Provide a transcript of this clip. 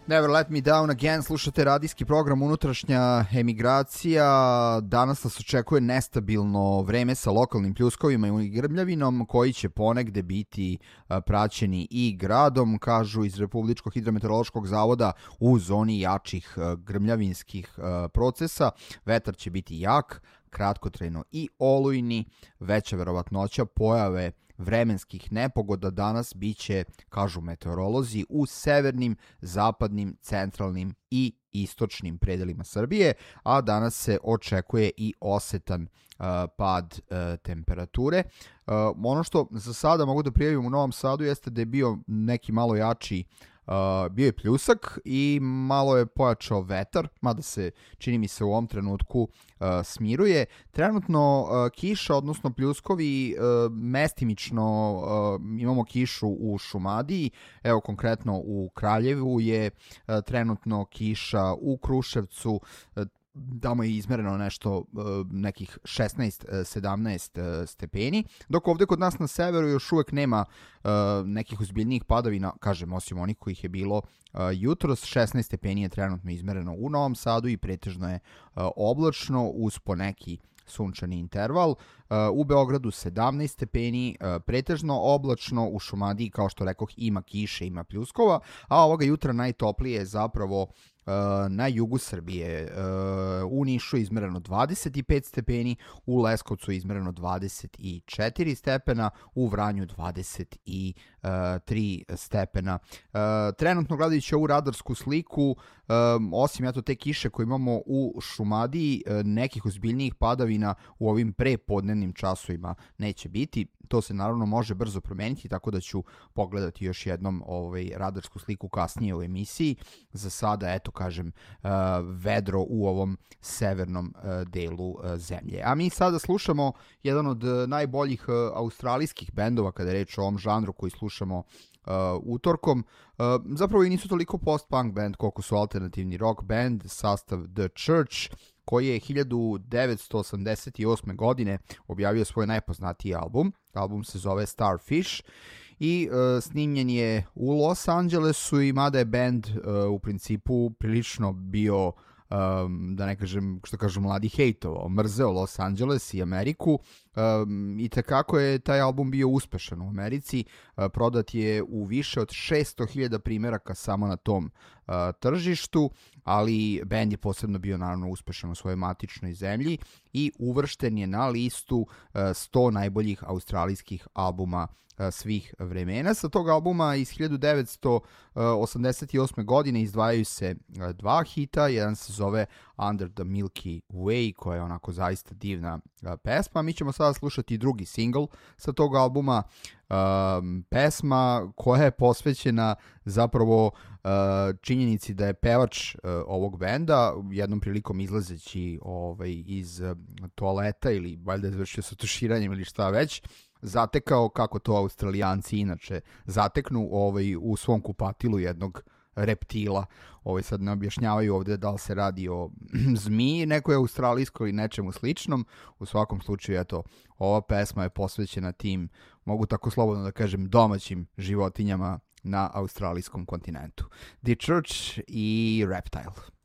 Never Let Me Down Again, slušate radijski program Unutrašnja emigracija. Danas nas očekuje nestabilno vreme sa lokalnim pljuskovima i grmljavinom koji će ponegde biti praćeni i gradom, kažu iz Republičkog hidrometeorološkog zavoda u zoni jačih grmljavinskih procesa. Vetar će biti jak, kratkotrajno i olujni, veća verovatnoća pojave vremenskih nepogoda danas biće, kažu meteorolozi, u severnim, zapadnim, centralnim i istočnim predelima Srbije, a danas se očekuje i osetan pad temperature. Ono što za sada mogu da prijavim u Novom Sadu jeste da je bio neki malo jači, bio je pljusak i malo je pojačao vetar, mada se, čini mi se, u ovom trenutku smiruje. Trenutno kiša, odnosno pljuskovi, mestimično imamo kišu u Šumadiji, evo konkretno u Kraljevu je trenutno kiša, u Kruševcu, tamo je izmereno nešto, nekih 16-17 stepeni, dok ovde kod nas na severu još uvek nema nekih ozbiljnijih padavina, kažem, osim onih kojih je bilo jutros. 16 stepeni je trenutno izmereno u Novom Sadu i pretežno je oblačno uz poneki sunčani interval. U Beogradu 17 stepeni, pretežno oblačno, u Šumadiji, kao što rekoh, ima kiše, ima pljuskova, a ovoga jutra najtoplije je zapravo na jugu Srbije. U Nišu je izmereno 25 stepeni, u Leskovcu je izmereno 24 stepena, u Vranju 23 stepena. Trenutno gledajući ovu radarsku sliku, osim te kiše koje imamo u Šumadiji, nekih ozbiljnijih padavina u ovim prepodnevnim časovima neće biti. To se naravno može brzo promeniti, tako da ću pogledati još jednom radarsku sliku kasnije u emisiji. Za sada, eto, kažem, vedro u ovom severnom delu zemlje. A mi sada slušamo jedan od najboljih australijskih bendova kada je reč o ovom žanru koji slušamo utorkom. Zapravo i nisu toliko post-punk band koliko su alternativni rock band, sastav The Church, koji je 1988. godine objavio svoj najpoznatiji album. Album se zove Starfish i snimljen je u Los Angelesu, i mada je band u principu prilično bio, da ne kažem, što kažu mladi, hejtovao, mrzeo Los Angeles i Ameriku, i takako je taj album bio uspešan u Americi. Prodat je u više od 600.000 primeraka samo na tom tržištu, ali band je posebno bio naravno uspešan u svojoj matičnoj zemlji i uvršten je na listu 100 najboljih australijskih albuma svih vremena. Sa tog albuma iz 1988. godine izdvajaju se dva hita, jedan se zove Under the Milky Way, koja je onako zaista divna pesma. Mi ćemo sada slušati drugi single sa tog albuma, pesma koja je posvećena zapravo činjenici da je pevač ovog benda jednom prilikom izlazeći iz toaleta ili valjda izvršio sa tuširanjem ili šta već, zatekao, kako to Australijanci inače zateknu, u svom kupatilu jednog reptila. Sad ne objašnjavaju ovde da li se radi o zmiji nekoj australijskoj ili nečemu sličnom. U svakom slučaju, eto, ova pesma je posvećena tim, mogu tako slobodno da kažem, domaćim životinjama na australijskom kontinentu. The Church i Reptile.